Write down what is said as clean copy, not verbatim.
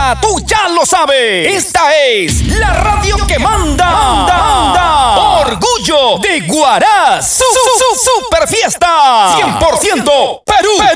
Ahora tú ya lo sabes. Esta es la radio que manda. Orgullo de Huaraz. Super fiesta. 100% Perú.